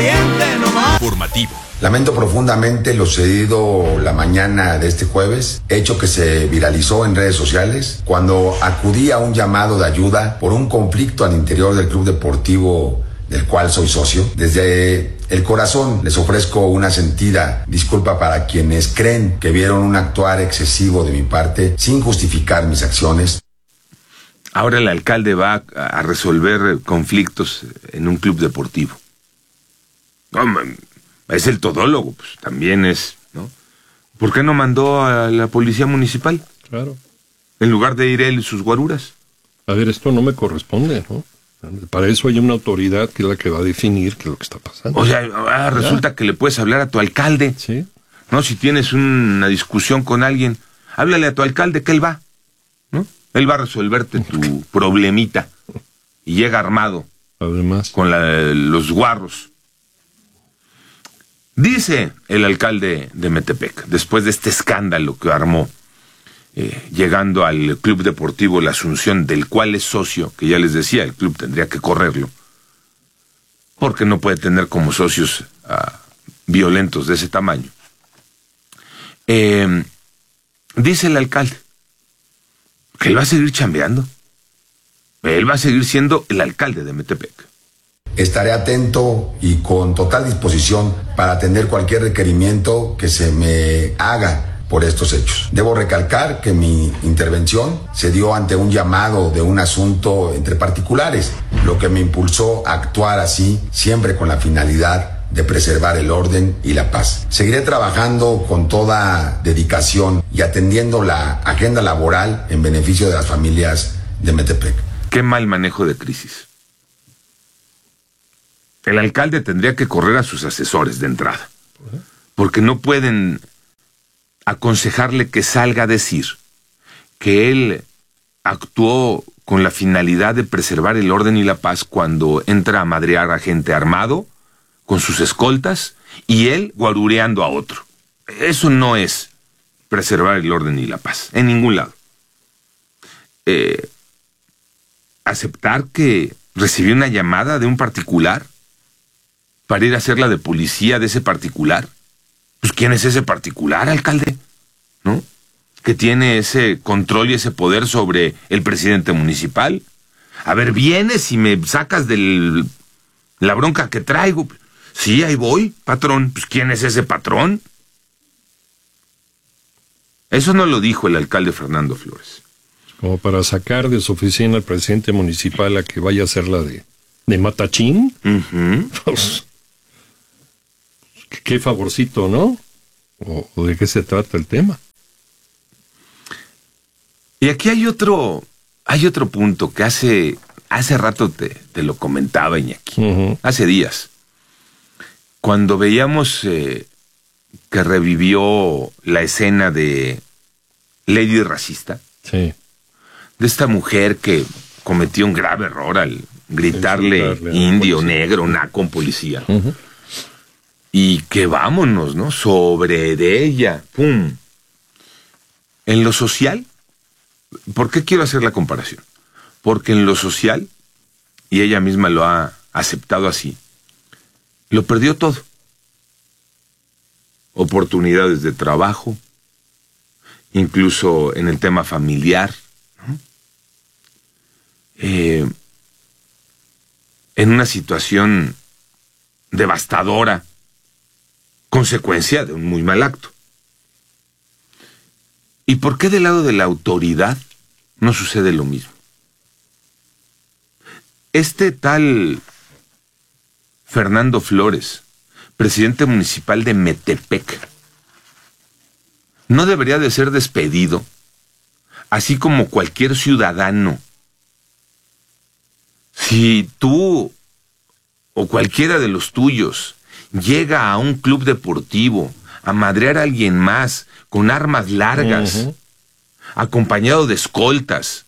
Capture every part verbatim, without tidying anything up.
caliente nomás. Formativo. Lamento profundamente lo sucedido la mañana de este jueves, hecho que se viralizó en redes sociales cuando acudí a un llamado de ayuda por un conflicto al interior del club deportivo del cual soy socio. Desde el corazón les ofrezco una sentida disculpa para quienes creen que vieron un actuar excesivo de mi parte sin justificar mis acciones. Ahora el alcalde va a resolver conflictos en un club deportivo. No, es el todólogo, pues también es, ¿no? ¿Por qué no mandó a la policía municipal? Claro. En lugar de ir él y sus guaruras. A ver, esto no me corresponde, ¿no? Para eso hay una autoridad que es la que va a definir qué es lo que está pasando. O sea, ah, resulta ¿Ya? que le puedes hablar a tu alcalde. Sí. No, si tienes una discusión con alguien, háblale a tu alcalde que él va, ¿no? Él va a resolverte tu problemita. Y llega armado. Además. Con la, los guarros. Dice el alcalde de Metepec, después de este escándalo que armó, eh, llegando al Club Deportivo La Asunción, del cual es socio, que ya les decía, el club tendría que correrlo, porque no puede tener como socios uh, violentos de ese tamaño. Eh, dice el alcalde que él va a seguir chambeando. Él va a seguir siendo el alcalde de Metepec. Estaré atento y con total disposición para atender cualquier requerimiento que se me haga por estos hechos. Debo recalcar que mi intervención se dio ante un llamado de un asunto entre particulares, lo que me impulsó a actuar así, siempre con la finalidad de preservar el orden y la paz. Seguiré trabajando con toda dedicación y atendiendo la agenda laboral en beneficio de las familias de Metepec. Qué mal manejo de crisis. El alcalde tendría que correr a sus asesores de entrada, porque no pueden aconsejarle que salga a decir que él actuó con la finalidad de preservar el orden y la paz cuando entra a madrear a gente armado, con sus escoltas, y él guarureando a otro. Eso no es preservar el orden y la paz, en ningún lado. Eh, aceptar que recibió una llamada de un particular para ir a hacer la de policía de ese particular. Pues ¿quién es ese particular, alcalde? ¿No? Que tiene ese control y ese poder sobre el presidente municipal. A ver, vienes y me sacas de la bronca que traigo. Sí, ahí voy, patrón. Pues ¿quién es ese patrón? Eso no lo dijo el alcalde Fernando Flores. Como para sacar de su oficina al presidente municipal a que vaya a hacer la de, de matachín. Uh-huh. Pues, qué favorcito, ¿no? O, o de qué se trata el tema. Y aquí hay otro, hay otro punto que hace, hace rato te, te lo comentaba, Iñaki. Uh-huh. Hace días. Cuando veíamos eh, que revivió la escena de Lady Racista. Sí. De esta mujer que cometió un grave error al gritarle Insultarle indio, negro, naco, policía. Uh-huh. Y que vámonos, ¿no? Sobre de ella. ¡Pum! En lo social, ¿por qué quiero hacer la comparación? Porque en lo social, y ella misma lo ha aceptado así, lo perdió todo. Oportunidades de trabajo, incluso en el tema familiar, ¿no? Eh, en una situación devastadora, consecuencia de un muy mal acto. ¿Y por qué del lado de la autoridad no sucede lo mismo? Este tal Fernando Flores, presidente municipal de Metepec, no debería de ser despedido, así como cualquier ciudadano. Si tú o cualquiera de los tuyos llega a un club deportivo a madrear a alguien más con armas largas, uh-huh. acompañado de escoltas,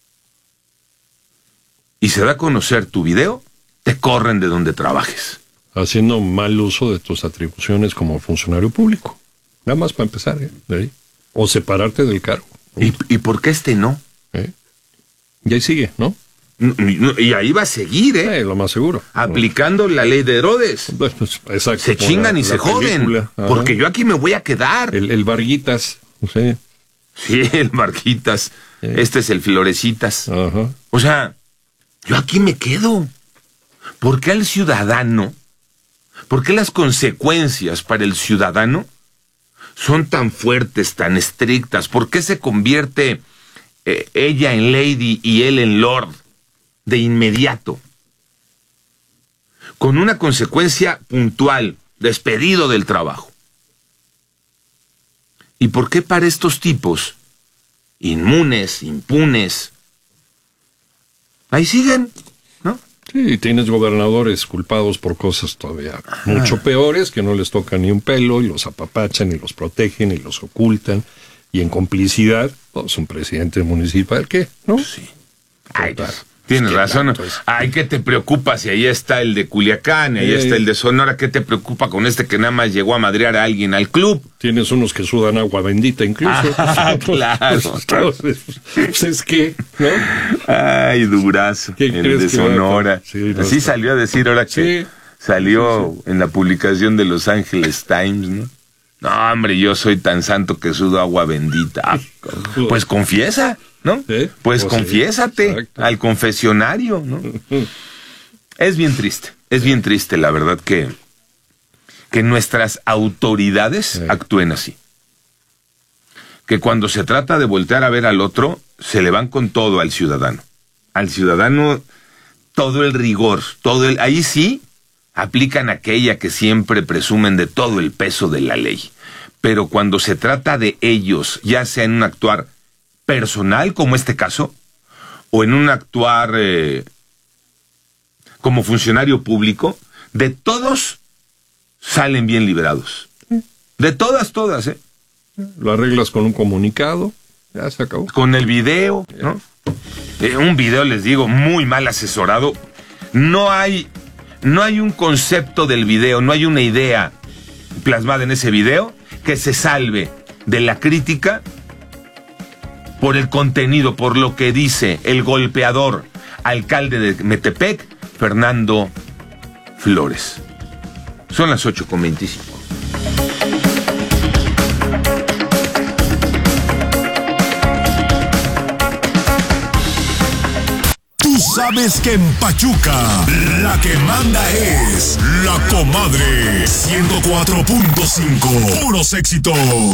y se da a conocer tu video, te corren de donde trabajes. Haciendo mal uso de tus atribuciones como funcionario público. Nada más para empezar, ¿eh? De ahí. O separarte del cargo. ¿Y, ¿Y por qué este no? ¿Eh? Y ahí sigue, ¿no? Y ahí va a seguir, ¿eh? Eh, lo más seguro. Aplicando la ley de Herodes. Exacto. Se chingan la, y la se joden. Porque yo aquí me voy a quedar. El, el Varguitas, sí. Sí, el Marquitas. Sí. Este es el Florecitas. Ajá. O sea, yo aquí me quedo. ¿Por qué al ciudadano? ¿Por qué las consecuencias para el ciudadano son tan fuertes, tan estrictas? ¿Por qué se convierte eh, ella en Lady y él en Lord de inmediato? Con una consecuencia puntual, despedido del trabajo. ¿Y por qué para estos tipos, inmunes, impunes, ahí siguen, ¿no? Sí, tienes gobernadores culpados por cosas todavía Ajá. mucho peores, que no les toca ni un pelo, y los apapachan, y los protegen, y los ocultan, y en complicidad, pues un presidente municipal, ¿qué? ¿No? Sí. Ay, pues, tienes razón. Ay, ¿qué te preocupa si ahí está el de Culiacán, y ahí eh, está el de Sonora? ¿Qué te preocupa con este que nada más llegó a madrear a alguien al club? Tienes unos que sudan agua bendita incluso. Ah, pues, claro. Entonces, pues es que, ¿no? Ay, Durazo, el de Sonora. Sí, no Así está. Salió a decir ahora que sí. salió sí, sí. en la publicación de Los Angeles Times, ¿no? No, hombre, yo soy tan santo que sudo agua bendita. Ah, pues confiesa, ¿no? ¿Sí? Pues, pues confiésate sí, al confesionario, ¿no? Es bien triste, es bien triste, la verdad, que, que nuestras autoridades sí. actúen así. Que cuando se trata de voltear a ver al otro, se le van con todo al ciudadano. Al ciudadano, todo el rigor, todo el... Ahí sí aplican aquella que siempre presumen de todo el peso de la ley. Pero cuando se trata de ellos, ya sea en un actuar personal, como este caso, o en un actuar eh, como funcionario público, de todos salen bien librados. De todas, todas, ¿eh? Lo arreglas con un comunicado, ya se acabó. Con el video, ¿no? Eh, un video, les digo, muy mal asesorado. No hay... No hay un concepto del video, no hay una idea plasmada en ese video que se salve de la crítica por el contenido, por lo que dice el golpeador alcalde de Metepec, Fernando Flores. Son las ocho con veinticinco. Sabes que en Pachuca la que manda es La Comadre ciento cuatro punto cinco. Puros éxitos.